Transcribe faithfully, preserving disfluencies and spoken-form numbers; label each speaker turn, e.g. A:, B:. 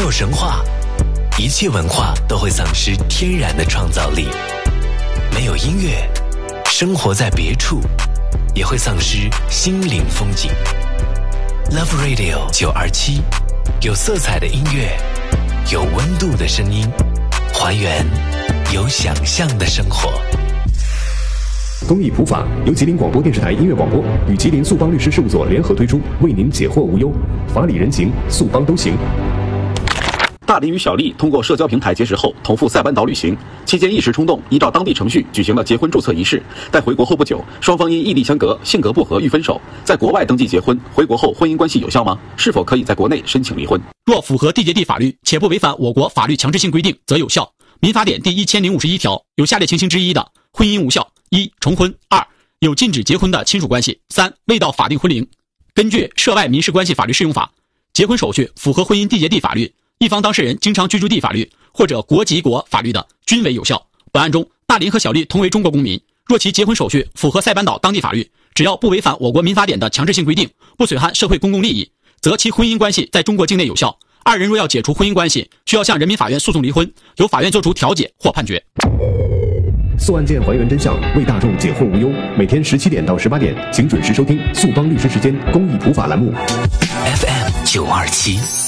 A: 有神话，一切文化都会丧失天然的创造力；没有音乐，生活在别处也会丧失心灵风景。Love Radio 九二七，有色彩的音乐，有温度的声音，还原有想象的生活。
B: 公益普法由吉林广播电视台音乐广播与吉林速邦律师事务所联合推出，为您解惑无忧，法理人情，速邦都行。
C: 大林与小丽通过社交平台结识后，同赴塞班岛旅行，期间一时冲动，依照当地程序举行了结婚注册仪式。但回国后不久，双方因异地相隔、性格不合欲分手。在国外登记结婚，回国后婚姻关系有效吗？是否可以在国内申请离婚？
D: 若符合缔结地法律，且不违反我国法律强制性规定，则有效。民法典第一千零五十一条有下列情形之一的，婚姻无效：一、重婚；二、有禁止结婚的亲属关系；三、未到法定婚龄。根据涉外民事关系法律适用法，结婚手续符合婚姻缔结地法律，一方当事人经常居住地法律或者国籍国法律的，均为有效。本案中，大林和小丽同为中国公民，若其结婚手续符合塞班岛当地法律，只要不违反我国民法典的强制性规定，不损害社会公共利益，则其婚姻关系在中国境内有效。二人若要解除婚姻关系，需要向人民法院诉讼离婚，由法院作出调解或判决。
B: 诉案件还原真相，为大众解惑无忧。每天十七点到十八点，请准时收听速邦律师时间公益普法栏目。
A: F M 九二七。